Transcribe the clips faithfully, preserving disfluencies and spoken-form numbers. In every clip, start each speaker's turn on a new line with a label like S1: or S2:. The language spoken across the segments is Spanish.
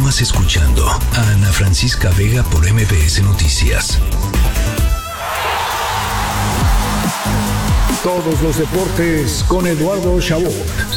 S1: Continúas escuchando a Ana Francisca Vega por M B S Noticias.
S2: Todos los deportes con Eduardo Chabot.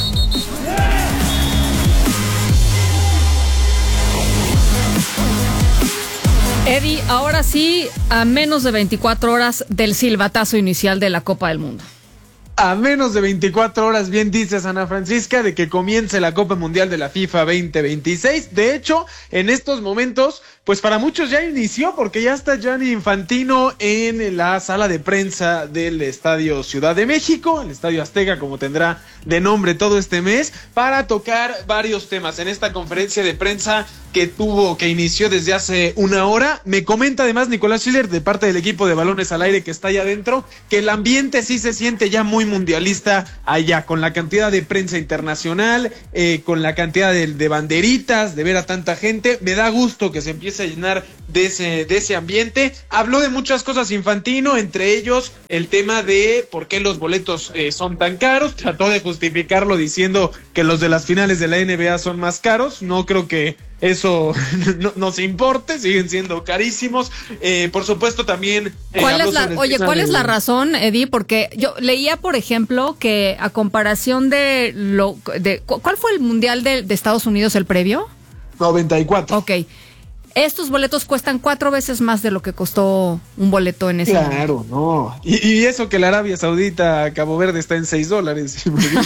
S3: Eddie, ahora sí, a menos de veinticuatro horas del silbatazo inicial de la Copa del Mundo.
S4: A menos de veinticuatro horas, bien dices, Ana Francisca, de que comience la Copa Mundial de la FIFA veinte veintiséis. De hecho, en estos momentos, pues para muchos ya inició, porque ya está Gianni Infantino en la sala de prensa del Estadio Ciudad de México, el Estadio Azteca, como tendrá de nombre todo este mes, para tocar varios temas. En esta conferencia de prensa que tuvo, que inició desde hace una hora, me comenta además Nicolás Schiller, de parte del equipo de Balones al Aire que está allá adentro, que el ambiente sí se siente ya muy mundialista allá, con la cantidad de prensa internacional, eh, con la cantidad de, de banderitas, de ver a tanta gente. Me da gusto que se empiece a llenar de ese, de ese ambiente. Habló de muchas cosas Infantino, entre ellos el tema de por qué los boletos eh, son tan caros. Trató de justificarlo diciendo que los de las finales de la N B A son más caros. No creo que eso no, nos importe, siguen siendo carísimos. Eh, por supuesto también eh,
S3: ¿Cuál es la, oye, ¿cuál es la razón, Eddie? Porque yo leía, por ejemplo, que a comparación de lo de ¿cuál fue el mundial de, de Estados Unidos, el previo?
S4: noventa y cuatro.
S3: Ok. Estos boletos cuestan cuatro veces más de lo que costó un boleto en ese
S4: Claro,
S3: momento.
S4: no. Y, y eso que la Arabia Saudita, Cabo Verde, está en seis dólares.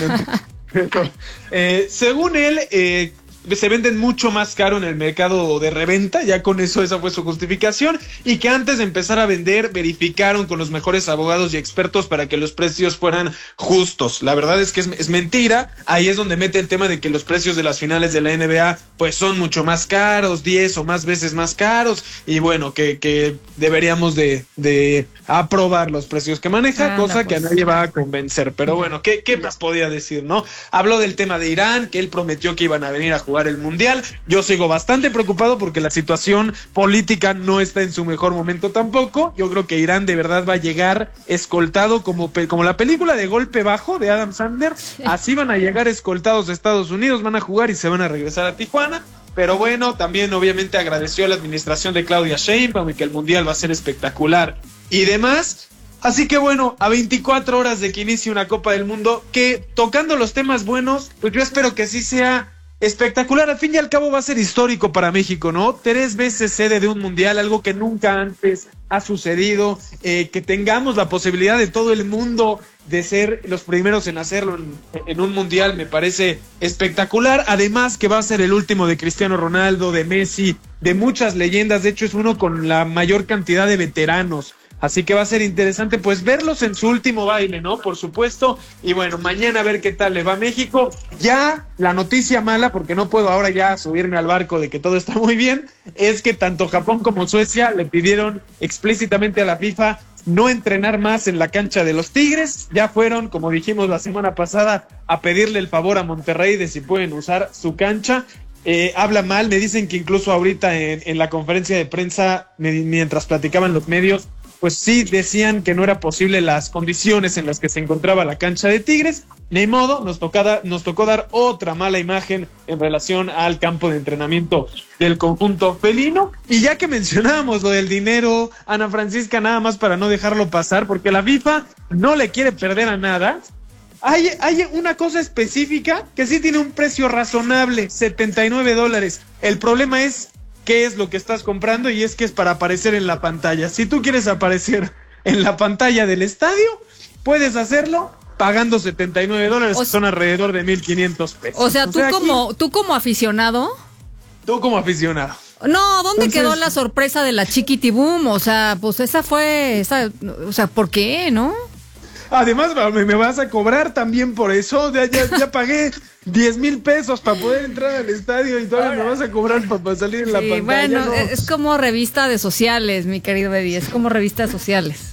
S4: eh, según él, eh, se venden mucho más caro en el mercado de reventa, ya con eso esa fue su justificación, y que antes de empezar a vender verificaron con los mejores abogados y expertos para que los precios fueran justos. La verdad es que es, es mentira. Ahí es donde mete el tema de que los precios de las finales de la N B A pues son mucho más caros, diez o más veces más caros, y bueno, que, que deberíamos de, de aprobar los precios que maneja, ah, cosa no, pues, que a nadie va a convencer. Pero bueno, ¿qué, qué más podía decir, no? Habló del tema de Irán, que él prometió que iban a venir a jugar jugar el mundial. Yo sigo bastante preocupado porque la situación política no está en su mejor momento tampoco. Yo creo que Irán de verdad va a llegar escoltado como, como la película de Golpe Bajo de Adam Sandler. Así van a llegar escoltados de Estados Unidos, van a jugar y se van a regresar a Tijuana. Pero bueno, también obviamente agradeció a la administración de Claudia Sheinbaum y que el mundial va a ser espectacular y demás. Así que bueno, a veinticuatro horas de que inicie una Copa del Mundo, que tocando los temas buenos, pues yo espero que sí sea espectacular. Al fin y al cabo va a ser histórico para México, ¿no? Tres veces sede de un mundial, algo que nunca antes ha sucedido, eh, que tengamos la posibilidad de todo el mundo de ser los primeros en hacerlo en, en un mundial, me parece espectacular. Además que va a ser el último de Cristiano Ronaldo, de Messi, de muchas leyendas. De hecho es uno con la mayor cantidad de veteranos. Así que va a ser interesante pues verlos en su último baile, ¿no? Por supuesto. Y bueno, mañana a ver qué tal le va a México. Ya la noticia mala, porque no puedo ahora ya subirme al barco de que todo está muy bien, es que tanto Japón como Suecia le pidieron explícitamente a la FIFA no entrenar más en la cancha de los Tigres. Ya fueron, como dijimos la semana pasada, a pedirle el favor a Monterrey de si pueden usar su cancha. Eh, habla mal, me dicen que incluso ahorita en, en la conferencia de prensa, me, mientras platicaban los medios, pues sí decían que no era posible las condiciones en las que se encontraba la cancha de Tigres. Ni modo, nos tocó, dar, nos tocó dar otra mala imagen en relación al campo de entrenamiento del conjunto felino. Y ya que mencionábamos lo del dinero, Ana Francisca, nada más para no dejarlo pasar, porque la FIFA no le quiere perder a nada. Hay, hay una cosa específica que sí tiene un precio razonable, setenta y nueve dólares. El problema es qué es lo que estás comprando, y es que es para aparecer en la pantalla. Si tú quieres aparecer en la pantalla del estadio, puedes hacerlo pagando setenta y nueve dólares, que son alrededor de mil quinientos pesos.
S3: O sea, tú, o sea como, aquí, tú como aficionado.
S4: Tú como aficionado.
S3: No, ¿dónde Entonces, quedó la sorpresa de la Chiquitibum? O sea, pues esa fue, esa, o sea, ¿por qué, no?
S4: Además, me, me vas a cobrar también por eso. Ya, ya, ya pagué diez mil pesos para poder entrar al estadio y todavía me vas a cobrar para, para salir en sí, la pantalla.
S3: Bueno,
S4: no.
S3: Es como revista de sociales, mi querido Eddie, es como revista de sociales.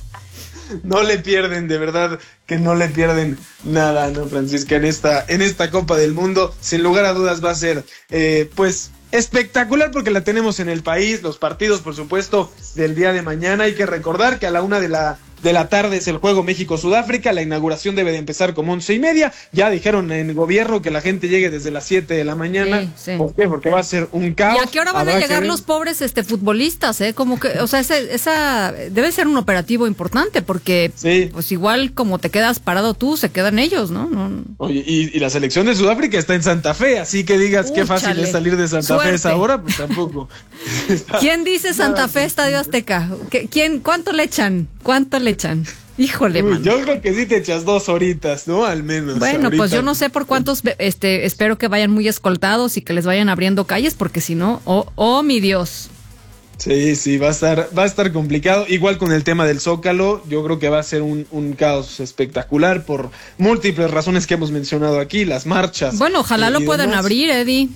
S4: No le pierden, de verdad que no le pierden nada, ¿no, Francisca? En esta, en esta Copa del Mundo, sin lugar a dudas va a ser, eh, pues, espectacular porque la tenemos en el país. Los partidos, por supuesto, del día de mañana. Hay que recordar que a la una de la de la tarde es el juego México-Sudáfrica, la inauguración debe de empezar como once y media, ya dijeron en el gobierno que la gente llegue desde las siete de la mañana, sí, sí. ¿Por qué? Porque va a ser un caos.
S3: ¿Y a qué hora van a llegar los pobres este futbolistas? Eh? Como que, o sea, ese, esa debe ser un operativo importante, porque sí. pues igual como te quedas parado tú, se quedan ellos, ¿no? no...
S4: Oye, y, y la selección de Sudáfrica está en Santa Fe, así que digas Úchale. Qué fácil es salir de Santa Suerte. Fe a esa hora, pues tampoco.
S3: ¿Quién dice Santa Fe, Estadio Azteca? ¿Quién, ¿Cuánto le echan? ¿Cuánto le echan? Híjole,
S4: Uy,
S3: man.
S4: Yo creo que sí te echas dos horitas, ¿no? Al menos.
S3: Bueno,
S4: ahorita.
S3: Pues yo no sé por cuántos, este, espero que vayan muy escoltados y que les vayan abriendo calles, porque si no, oh, oh, mi Dios.
S4: Sí, sí, va a estar, va a estar complicado. Igual con el tema del Zócalo, yo creo que va a ser un, un caos espectacular por múltiples razones que hemos mencionado aquí, las marchas.
S3: Bueno, ojalá lo puedan demás. abrir, Eddie.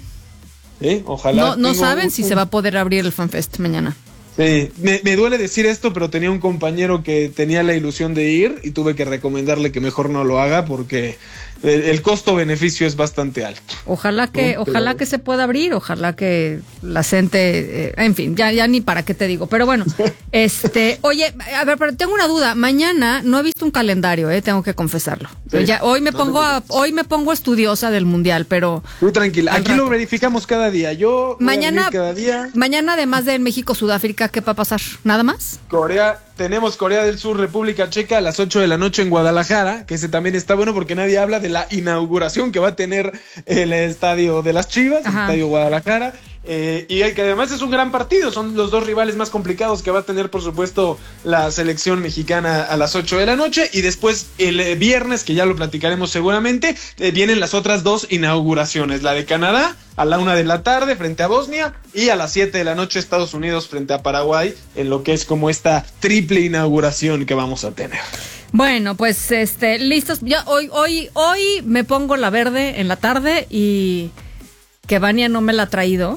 S4: Sí, ojalá.
S3: No, no saben un, si un... se va a poder abrir el FanFest mañana.
S4: Sí, me, me duele decir esto, pero tenía un compañero que tenía la ilusión de ir y tuve que recomendarle que mejor no lo haga porque el, el costo-beneficio es bastante alto.
S3: Ojalá que, ¿no? ojalá pero... que se pueda abrir, ojalá que la gente, eh, en fin, ya, ya ni para qué te digo, pero bueno, este, oye, a ver, pero tengo una duda, mañana no he visto un calendario, eh, tengo que confesarlo. Sí, ya, hoy me no pongo a, hoy me pongo estudiosa del mundial, pero
S4: muy tranquila, aquí rato. Lo verificamos cada día. Yo
S3: mañana,
S4: cada día.
S3: Mañana además de México Sudáfrica, ¿qué va a pasar? ¿Nada más?
S4: Corea, tenemos Corea del Sur, República Checa a las ocho de la noche en Guadalajara, que ese también está bueno porque nadie habla de la inauguración que va a tener el estadio de las Chivas, Ajá. el estadio Guadalajara. Eh, y que además es un gran partido, son los dos rivales más complicados que va a tener por supuesto la selección mexicana a las ocho de la noche y después el eh, viernes, que ya lo platicaremos seguramente, eh, vienen las otras dos inauguraciones, la de Canadá a la una de la tarde frente a Bosnia y a las siete de la noche Estados Unidos frente a Paraguay, en lo que es como esta triple inauguración que vamos a tener.
S3: Bueno, pues este listos, ya hoy, hoy, hoy me pongo la verde en la tarde y que Vania no me la ha traído.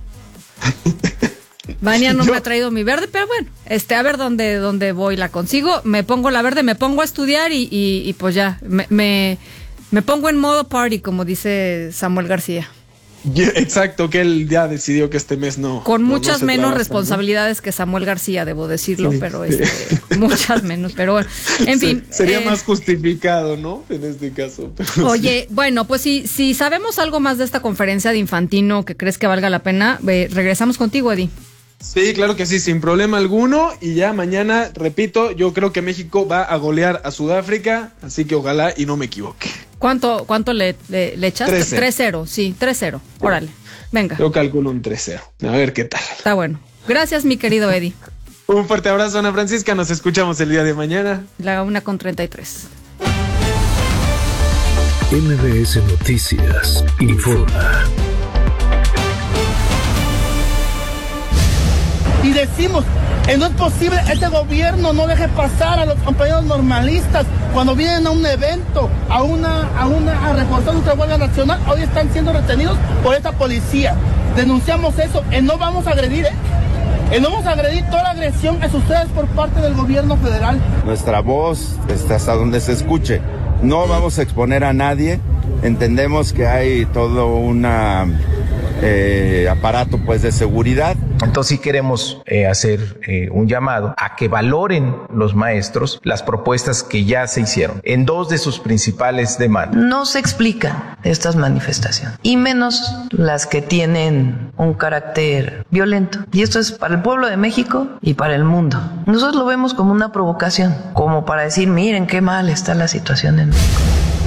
S3: Vania no Yo... me ha traído mi verde, pero bueno, este, a ver dónde, dónde voy, la consigo, me pongo la verde, me pongo a estudiar y, y, y pues ya, me, me, me pongo en modo party, como dice Samuel García.
S4: Exacto, que él ya decidió que este mes no.
S3: Con
S4: no,
S3: muchas
S4: no
S3: menos
S4: trabaja,
S3: responsabilidades, ¿no? Que Samuel García, debo decirlo, sí, pero sí. Este, muchas menos, pero bueno, en
S4: sí,
S3: fin.
S4: Sería
S3: eh,
S4: más justificado, ¿no? En este caso. Pero
S3: oye,
S4: sí.
S3: Bueno, pues si, si sabemos algo más de esta conferencia de Infantino que crees que valga la pena, eh, regresamos contigo, Eddie.
S4: Sí, claro que sí, sin problema alguno. Y ya mañana, repito, yo creo que México va a golear a Sudáfrica, así que ojalá y no me equivoque.
S3: ¿Cuánto, cuánto le, le, le echaste? tres cero, sí, tres cero. Órale, venga.
S4: Yo calculo un tres cero. A ver qué tal.
S3: Está bueno. Gracias, mi querido Eddie.
S4: Un fuerte abrazo, Ana Francisca. Nos escuchamos el día de mañana.
S3: La una con treinta y tres.
S1: M B S Noticias informa.
S5: Y decimos, eh, no es posible, este gobierno no deje pasar a los compañeros normalistas cuando vienen a un evento, a una, a una, a reforzar nuestra Guardia Nacional. Hoy están siendo retenidos por esta policía. Denunciamos eso, eh, no vamos a agredir, eh. Eh, no vamos a agredir toda la agresión que sucede por parte del gobierno federal.
S6: Nuestra voz está hasta donde se escuche. No vamos a exponer a nadie. Entendemos que hay todo una eh, aparato pues de seguridad.
S7: Entonces sí queremos eh, hacer eh, un llamado a que valoren los maestros las propuestas que ya se hicieron en dos de sus principales demandas.
S8: No se explican estas manifestaciones y menos las que tienen un carácter violento. Y esto es para el pueblo de México y para el mundo. Nosotros lo vemos como una provocación, como para decir, miren qué mal está la situación en México.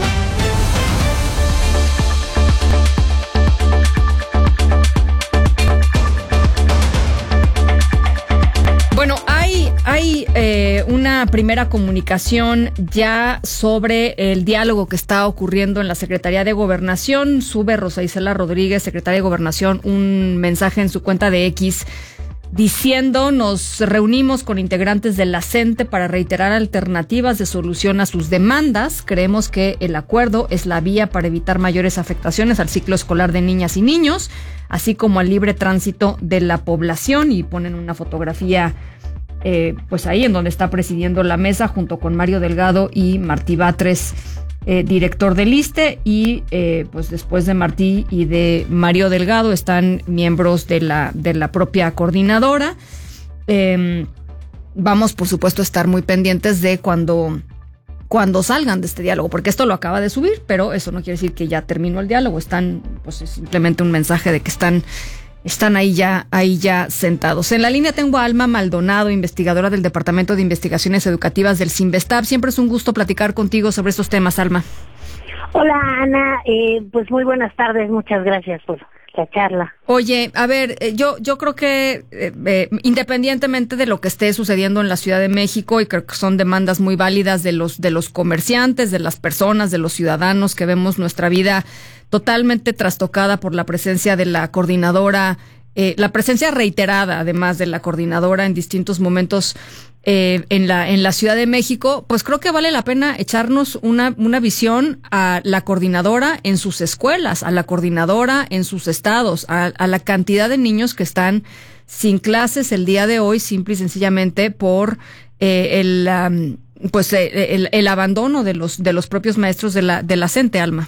S3: Bueno, hay, hay eh, una primera comunicación ya sobre el diálogo que está ocurriendo en la Secretaría de Gobernación. Sube Rosa Isela Rodríguez, secretaria de Gobernación, un mensaje en su cuenta de X diciendo: nos reunimos con integrantes de la CENTE para reiterar alternativas de solución a sus demandas. Creemos que el acuerdo es la vía para evitar mayores afectaciones al ciclo escolar de niñas y niños, así como al libre tránsito de la población. Y ponen una fotografía eh, pues ahí en donde está presidiendo la mesa junto con Mario Delgado y Martí Batres, eh, director del ISSSTE, y eh, pues después de Martí y de Mario Delgado están miembros de la, de la propia coordinadora. Eh, vamos, por supuesto, a estar muy pendientes de cuando, cuando salgan de este diálogo, porque esto lo acaba de subir, pero eso no quiere decir que ya terminó el diálogo. Están, pues es simplemente un mensaje de que están, están ahí ya, ahí ya sentados. En la línea tengo a Alma Maldonado, investigadora del Departamento de Investigaciones Educativas del Cinvestav. Siempre es un gusto platicar contigo sobre estos temas, Alma.
S9: Hola, Ana, eh, pues muy buenas tardes, muchas gracias por la charla.
S3: Oye, a ver, eh, yo yo creo que eh, eh, independientemente de lo que esté sucediendo en la Ciudad de México, y creo que son demandas muy válidas de los de los comerciantes, de las personas, de los ciudadanos que vemos nuestra vida totalmente trastocada por la presencia de la coordinadora, eh, la presencia reiterada además de la coordinadora en distintos momentos Eh, en la en la Ciudad de México, pues creo que vale la pena echarnos una una visión a la coordinadora en sus escuelas, a la coordinadora en sus estados, a, a la cantidad de niños que están sin clases el día de hoy, simple y sencillamente por eh, el um, pues eh, el, el abandono de los de los propios maestros de la de la CENTE, Alma.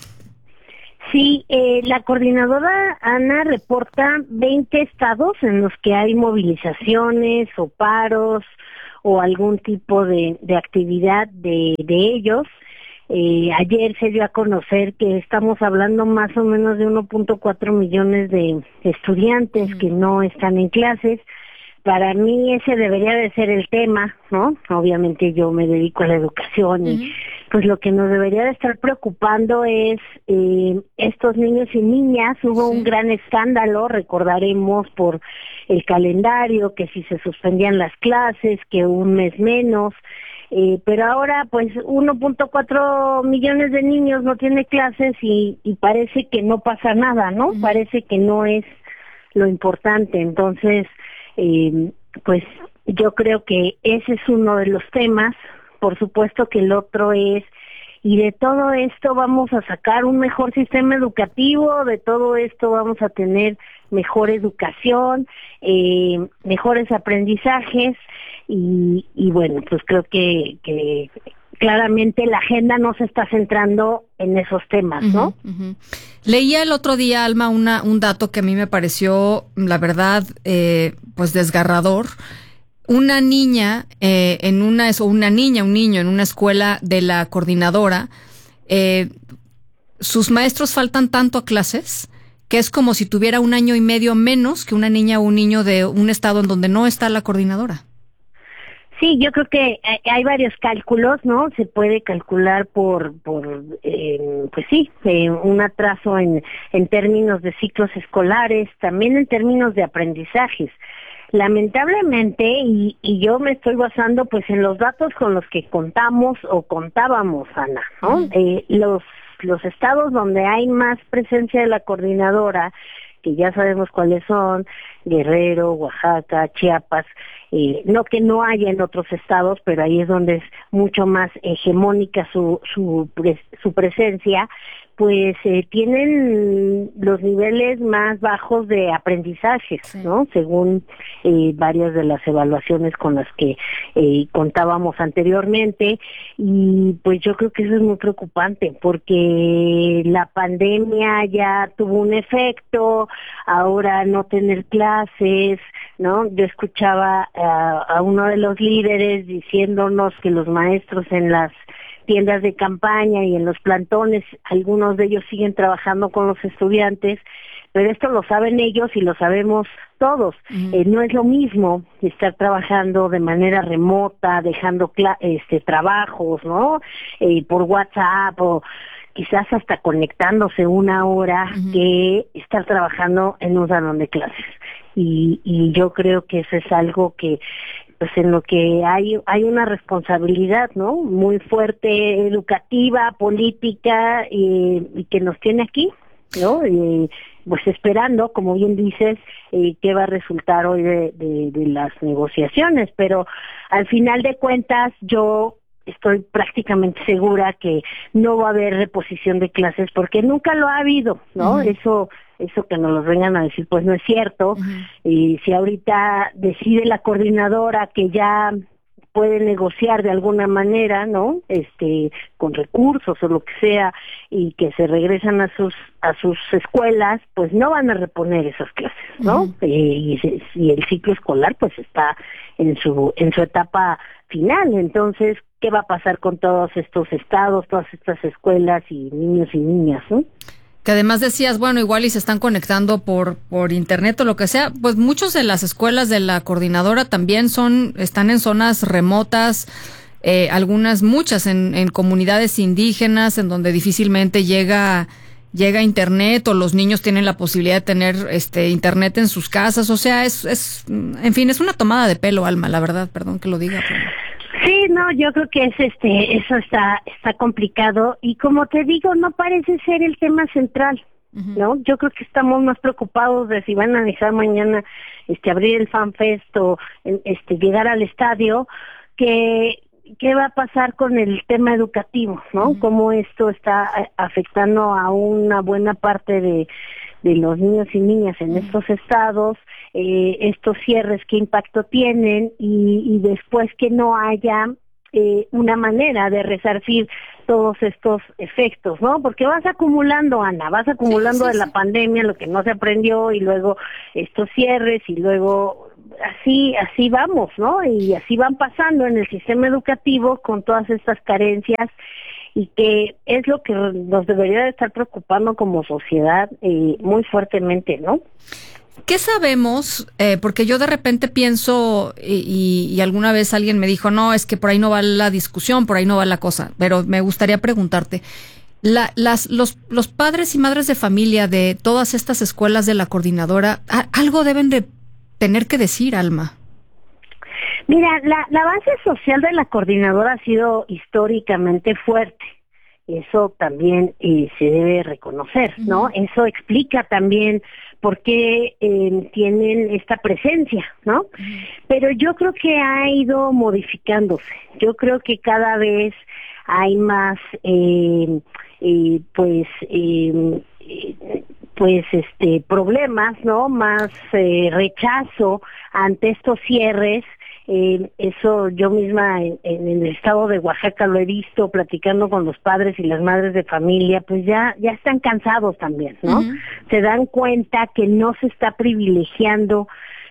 S9: Sí, eh, la coordinadora, Ana, reporta veinte estados en los que hay movilizaciones o paros o algún tipo de, de actividad de, de ellos. Eh, ayer se dio a conocer que estamos hablando más o menos de uno punto cuatro millones de estudiantes mm. que no están en clases. Para mí ese debería de ser el tema, ¿no? Obviamente yo me dedico a la educación y mm. pues lo que nos debería de estar preocupando es eh, estos niños y niñas. Hubo sí. un gran escándalo, recordaremos, por el calendario, que si se suspendían las clases, que un mes menos, eh, pero ahora pues uno punto cuatro millones de niños no tiene clases y, y parece que no pasa nada, ¿no? Mm. Parece que no es lo importante. Entonces, eh, pues yo creo que ese es uno de los temas. Por supuesto que el otro es, y de todo esto vamos a sacar un mejor sistema educativo, de todo esto vamos a tener mejor educación, eh, mejores aprendizajes, y, y bueno, pues creo que, que claramente la agenda no se está centrando en esos temas, ¿no?
S3: Uh-huh, uh-huh. Leía el otro día, Alma, una, un dato que a mí me pareció, la verdad, eh, pues desgarrador. Una niña eh, en una o una niña, un niño en una escuela de la coordinadora, eh, sus maestros faltan tanto a clases que es como si tuviera un año y medio menos que una niña o un niño de un estado en donde no está la coordinadora.
S9: Sí, yo creo que hay varios cálculos, ¿no? Se puede calcular por, por eh, pues sí, eh, un atraso en, en términos de ciclos escolares, también en términos de aprendizajes. Lamentablemente, y, y yo me estoy basando pues en los datos con los que contamos o contábamos, Ana, ¿no? Mm. Eh, los, los estados donde hay más presencia de la coordinadora, que ya sabemos cuáles son, Guerrero, Oaxaca, Chiapas, eh, no que no haya en otros estados, pero ahí es donde es mucho más hegemónica su, su, su presencia, pues eh, tienen los niveles más bajos de aprendizajes, sí. ¿no? Según eh, varias de las evaluaciones con las que eh, contábamos anteriormente, y pues yo creo que eso es muy preocupante, porque la pandemia ya tuvo un efecto, ahora no tener clases, ¿no? Yo escuchaba a, a uno de los líderes diciéndonos que los maestros en las tiendas de campaña y en los plantones, algunos de ellos siguen trabajando con los estudiantes, pero esto lo saben ellos y lo sabemos todos. Uh-huh. Eh, no es lo mismo estar trabajando de manera remota, dejando cla- este trabajos, ¿no? Eh, por WhatsApp o quizás hasta conectándose una hora, uh-huh. que estar trabajando en un salón de clases. Y, y yo creo que eso es algo que pues en lo que hay hay una responsabilidad, ¿no? Muy fuerte, educativa, política, y, y que nos tiene aquí, ¿no? Y, pues esperando, como bien dices, eh, qué va a resultar hoy de, de, de las negociaciones, pero al final de cuentas yo estoy prácticamente segura que no va a haber reposición de clases porque nunca lo ha habido, ¿no? Uh-huh. Eso eso que nos lo vengan a decir, pues no es cierto. Uh-huh. Y si ahorita decide la coordinadora que ya puede negociar de alguna manera, ¿no? Este, con recursos o lo que sea, y que se regresan a sus a sus escuelas, pues no van a reponer esas clases, ¿no? Uh-huh. y, y, y el ciclo escolar pues está en su en su etapa final. Entonces, ¿qué va a pasar con todos estos estados, todas estas escuelas y niños y niñas, ¿no?
S3: Que además decías, bueno, igual y se están conectando por por internet o lo que sea, pues muchos de las escuelas de la coordinadora también son están en zonas remotas, eh, algunas, muchas en, en comunidades indígenas, en donde difícilmente llega llega internet, o los niños tienen la posibilidad de tener este internet en sus casas. O sea, es es en fin, es una tomada de pelo, Alma, la verdad, perdón que lo diga, pero...
S9: Sí, no, yo creo que es este, eso está, está complicado, y como te digo, no parece ser el tema central, uh-huh. ¿no? Yo creo que estamos más preocupados de si van a dejar mañana, este, abrir el FanFest o, este, llegar al estadio, que qué va a pasar con el tema educativo, ¿no? Uh-huh. Cómo esto está afectando a una buena parte de de los niños y niñas en estos estados, eh, estos cierres, qué impacto tienen, y, y después que no haya eh, una manera de resarcir todos estos efectos, ¿no? Porque vas acumulando, Ana, vas acumulando sí, sí, de la sí. pandemia lo que no se aprendió, y luego estos cierres, y luego así así vamos, ¿no? Y así van pasando en el sistema educativo con todas estas carencias, y que es lo que nos debería de estar preocupando como sociedad eh, muy fuertemente, ¿no?
S3: ¿Qué sabemos? Eh, porque yo de repente pienso, y, y alguna vez alguien me dijo, no, es que por ahí no va la discusión, por ahí no va la cosa, pero me gustaría preguntarte, la, las, los, los padres y madres de familia de todas estas escuelas de la coordinadora, a, algo deben de tener que decir, Alma.
S9: Mira, la, la base social de la coordinadora ha sido históricamente fuerte. Eso también eh, se debe reconocer, ¿no? Uh-huh. Eso explica también por qué eh, tienen esta presencia, ¿no? Uh-huh. Pero yo creo que ha ido modificándose. Yo creo que cada vez hay más, eh, eh, pues, eh, pues, este, problemas, ¿no? Más eh, rechazo ante estos cierres. Eh, eso yo misma en, en el estado de Oaxaca lo he visto platicando con los padres y las madres de familia, pues ya ya están cansados también, ¿no? Uh-huh. Se dan cuenta que no se está privilegiando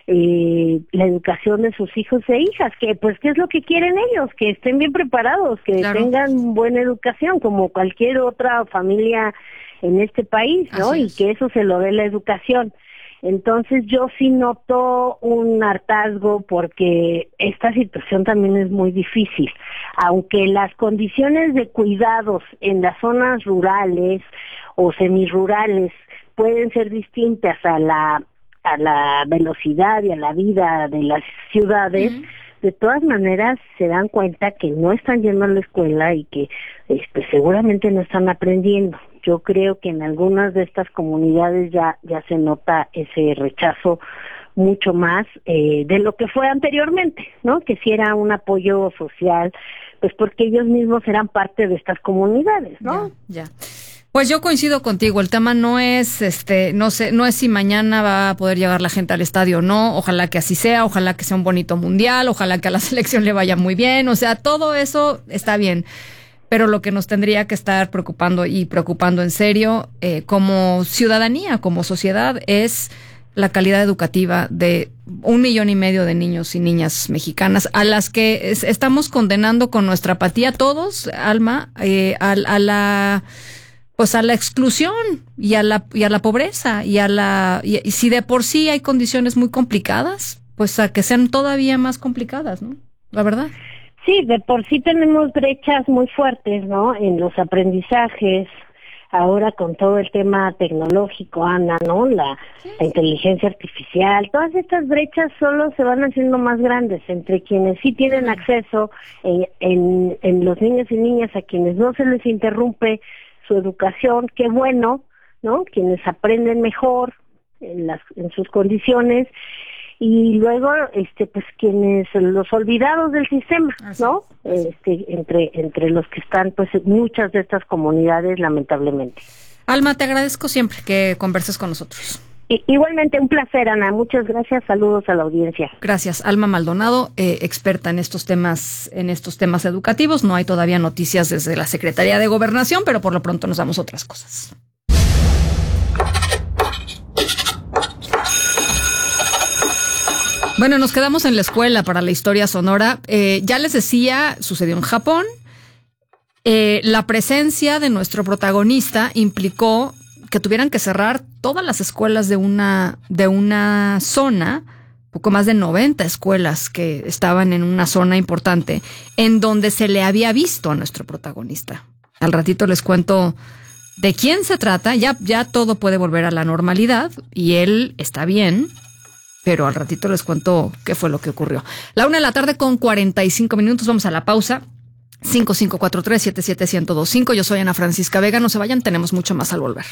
S9: eh, la educación de sus hijos e hijas, que pues qué es lo que quieren ellos, que estén bien preparados, que claro. tengan buena educación como cualquier otra familia en este país, ¿no? Así es. Y que eso se lo dé la educación. Entonces yo sí noto un hartazgo porque esta situación también es muy difícil. Aunque las condiciones de cuidados en las zonas rurales o semirurales pueden ser distintas a la a la velocidad y a la vida de las ciudades, uh-huh. de todas maneras se dan cuenta que no están yendo a la escuela y que este, seguramente no están aprendiendo. Yo creo que en algunas de estas comunidades ya ya se nota ese rechazo mucho más eh, de lo que fue anteriormente, ¿no? Que si era un apoyo social, pues porque ellos mismos eran parte de estas comunidades, ¿no?
S3: Ya, ya. Pues yo coincido contigo, el tema no es, este, no sé, no es si mañana va a poder llegar la gente al estadio o no, ojalá que así sea, ojalá que sea un bonito mundial, ojalá que a la selección le vaya muy bien, o sea, todo eso está bien. Pero lo que nos tendría que estar preocupando y preocupando en serio eh, como ciudadanía, como sociedad, es la calidad educativa de un millón y medio de niños y niñas mexicanas a las que es, estamos condenando con nuestra apatía todos, Alma, eh, a, a la pues a la exclusión y a la y a la pobreza y a la y, y si de por sí hay condiciones muy complicadas, pues a que sean todavía más complicadas, ¿no? La verdad.
S9: Sí, de por sí tenemos brechas muy fuertes, ¿no? En los aprendizajes, ahora con todo el tema tecnológico, Ana, ¿no? La, la inteligencia artificial, todas estas brechas solo se van haciendo más grandes entre quienes sí tienen acceso en, en, en los niños y niñas, a quienes no se les interrumpe su educación, qué bueno, ¿no? Quienes aprenden mejor en las en sus condiciones. Y luego este pues quienes los olvidados del sistema, ¿no? Este entre entre los que están pues muchas de estas comunidades, lamentablemente.
S3: Alma, te agradezco siempre que converses con nosotros.
S9: I- igualmente, un placer, Ana. Muchas gracias. Saludos a la audiencia.
S3: Gracias. Alma Maldonado, eh, experta en estos temas, en estos temas educativos. No hay todavía noticias desde la Secretaría de Gobernación, pero por lo pronto nos damos otras cosas. Bueno, nos quedamos en la escuela para la historia sonora. Eh, ya les decía, sucedió en Japón. Eh, la presencia de nuestro protagonista implicó que tuvieran que cerrar todas las escuelas de una, de una zona, poco más de noventa escuelas que estaban en una zona importante, en donde se le había visto a nuestro protagonista. Al ratito les cuento de quién se trata. Ya, ya todo puede volver a la normalidad y él está bien. Pero al ratito les cuento qué fue lo que ocurrió. La una de la tarde con cuarenta y cinco minutos. Vamos a la pausa. cinco cinco cuatro tres siete siete uno cero dos cinco. Yo soy Ana Francisca Vega. No se vayan, tenemos mucho más al volver.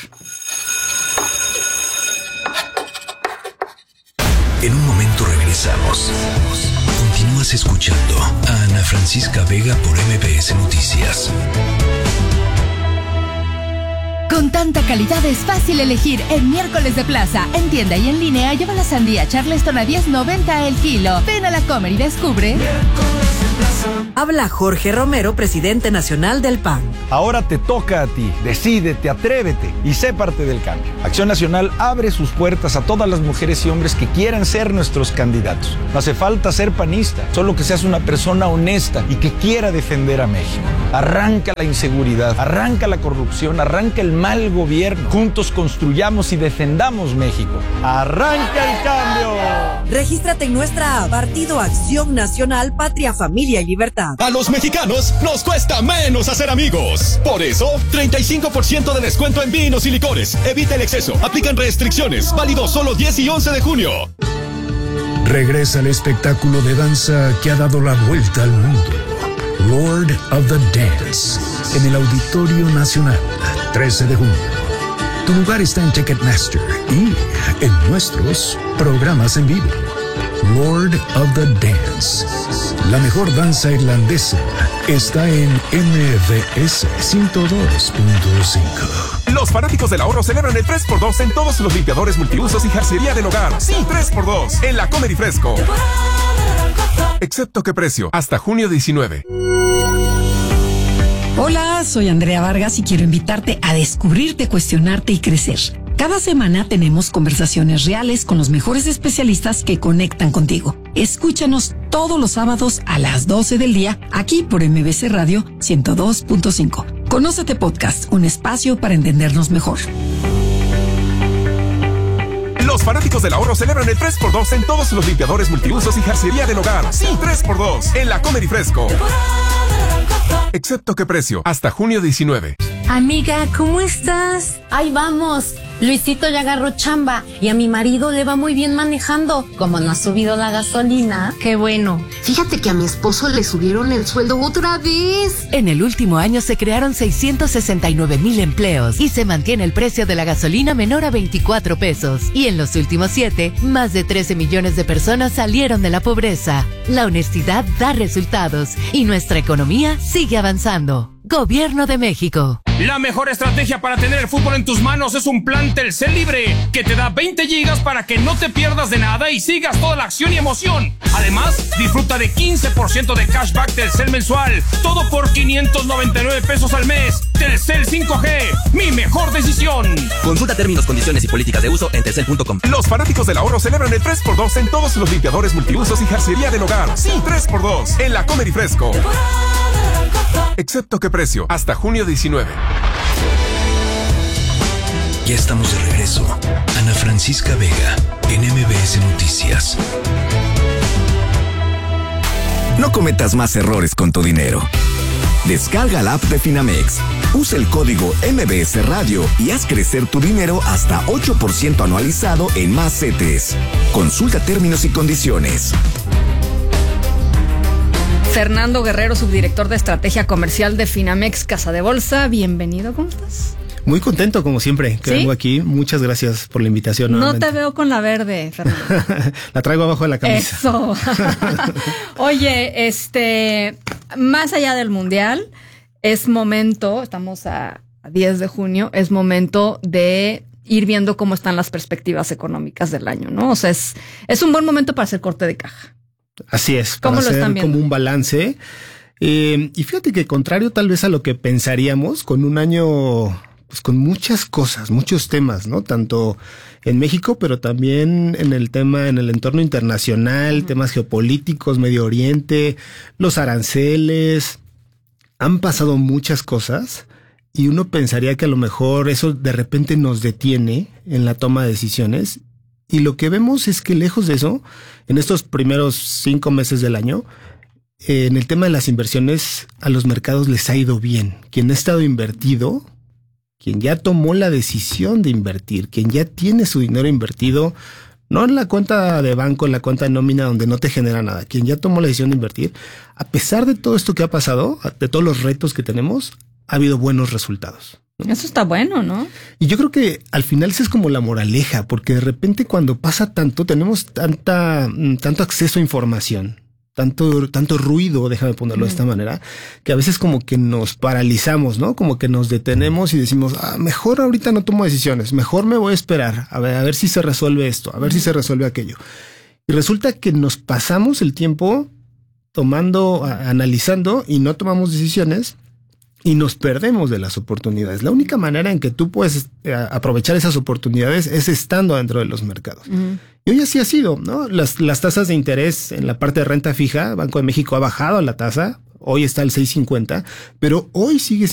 S1: En un momento regresamos. Continúas escuchando a Ana Francisca Vega por M B S Noticias.
S10: Con tanta calidad es fácil elegir en Miércoles de Plaza. En tienda y en línea, lleva la sandía Charleston a diez noventa el kilo. Ven a la Comer y descubre.
S11: Habla Jorge Romero, presidente nacional del P A N.
S12: Ahora te toca a ti. Decídete, atrévete y sé parte del cambio. Acción Nacional abre sus puertas a todas las mujeres y hombres que quieran ser nuestros candidatos. No hace falta ser panista, solo que seas una persona honesta y que quiera defender a México. Arranca la inseguridad, arranca la corrupción, arranca el mal gobierno. Juntos construyamos y defendamos México. ¡Arranca el cambio!
S11: Regístrate en nuestra app, Partido Acción Nacional, Patria, Familia y Libertad.
S13: A los mexicanos nos cuesta menos hacer amigos. Por eso, treinta y cinco por ciento de descuento en vinos y licores. Evita el exceso. Aplican restricciones. Válido solo diez y once de junio.
S2: Regresa el espectáculo de danza que ha dado la vuelta al mundo. Lord of the Dance. En el Auditorio Nacional, trece de junio. Tu lugar está en Ticketmaster y en nuestros programas en vivo. Lord of the Dance. La mejor danza irlandesa está en M V S ciento dos punto cinco.
S14: Los fanáticos del ahorro celebran el tres por dos en todos los limpiadores multiusos y jarcería del hogar. Sí, tres por dos en la Comer y Fresco. Excepto que precio, hasta junio diecinueve.
S15: Hola, soy Andrea Vargas y quiero invitarte a descubrirte, cuestionarte y crecer. Cada semana tenemos conversaciones reales con los mejores especialistas que conectan contigo. Escúchanos todos los sábados a las doce del día aquí por M B C Radio ciento dos punto cinco. Conócete Podcast, un espacio para entendernos mejor.
S14: Los fanáticos del ahorro celebran el tres por dos en todos los limpiadores multiusos y jarcería del hogar. Sí, tres por dos en la Comer y Fresco. Excepto que precio, hasta junio diecinueve.
S16: Amiga, ¿cómo estás? Ahí vamos. Luisito ya agarró chamba y a mi marido le va muy bien manejando. Como no ha subido la gasolina.
S17: Qué bueno. Fíjate que a mi esposo le subieron el sueldo otra vez.
S18: En el último año se crearon seiscientos sesenta y nueve mil empleos y se mantiene el precio de la gasolina menor a veinticuatro pesos. Y en los últimos siete, más de trece millones de personas salieron de la pobreza. La honestidad da resultados y nuestra economía sigue avanzando. Gobierno de México.
S19: La mejor estrategia para tener el fútbol en tus manos es un plan Telcel Libre, que te da veinte gigas para que no te pierdas de nada y sigas toda la acción y emoción. Además, disfruta de quince por ciento de cashback Telcel mensual, todo por quinientos noventa y nueve pesos al mes. Telcel cinco G, mi mejor decisión.
S20: Consulta términos, condiciones y políticas de uso en telcel punto com.
S14: Los fanáticos del ahorro celebran el tres por dos en todos los limpiadores multiusos y jarcería del hogar. Sí, tres por dos en la Comer y Fresco. Excepto que precio, hasta junio diecinueve.
S1: Ya estamos de regreso. Ana Francisca Vega, en M B S Noticias.
S21: No cometas más errores con tu dinero. Descarga la app de Finamex. Usa el código M B S Radio y haz crecer tu dinero hasta ocho por ciento anualizado en más C E T E S. Consulta términos y condiciones.
S3: Fernando Guerrero, subdirector de Estrategia Comercial de Finamex Casa de Bolsa. Bienvenido, ¿cómo estás?
S22: Muy contento, como siempre, que
S3: ¿Sí?
S22: vengo aquí. Muchas gracias por la invitación.
S3: No
S22: nuevamente.
S3: te veo con la verde, Fernando.
S22: La traigo abajo de la camisa.
S3: Eso. Oye, este, más allá del Mundial, es momento, estamos a diez de junio, es momento de ir viendo cómo están las perspectivas económicas del año, ¿no? O sea, es, es un buen momento para hacer corte de caja.
S22: Así es,
S3: ¿Cómo
S22: para
S3: lo están
S22: hacer
S3: viendo?
S22: como un balance. Eh, y fíjate que contrario tal vez a lo que pensaríamos, con un año pues con muchas cosas, muchos temas, ¿no? Tanto en México, pero también en el tema, en el entorno internacional, uh-huh. temas geopolíticos, Medio Oriente, los aranceles. Han pasado muchas cosas y uno pensaría que a lo mejor eso de repente nos detiene en la toma de decisiones. Y lo que vemos es que lejos de eso, en estos primeros cinco meses del año, eh, en el tema de las inversiones, a los mercados les ha ido bien. Quien ha estado invertido, quien ya tomó la decisión de invertir, quien ya tiene su dinero invertido, no en la cuenta de banco, en la cuenta de nómina donde no te genera nada, quien ya tomó la decisión de invertir, a pesar de todo esto que ha pasado, de todos los retos que tenemos, ha habido buenos resultados.
S3: Eso está bueno, ¿no?
S22: Y yo creo que al final esa es como la moraleja, porque de repente cuando pasa tanto, tenemos tanta, tanto acceso a información, tanto, tanto ruido, déjame ponerlo mm. de esta manera, que a veces como que nos paralizamos, ¿no? Como que nos detenemos y decimos, ah, mejor ahorita no tomo decisiones, mejor me voy a esperar, a ver, a ver si se resuelve esto, a ver mm. si se resuelve aquello. Y resulta que nos pasamos el tiempo tomando, a, analizando y no tomamos decisiones. Y nos perdemos de las oportunidades. La única manera en que tú puedes eh, aprovechar esas oportunidades es estando dentro de los mercados. Uh-huh. Y hoy así ha sido, ¿no? Las, las tasas de interés en la parte de renta fija, Banco de México ha bajado la tasa, hoy está al seis cincuenta, pero hoy sigue siendo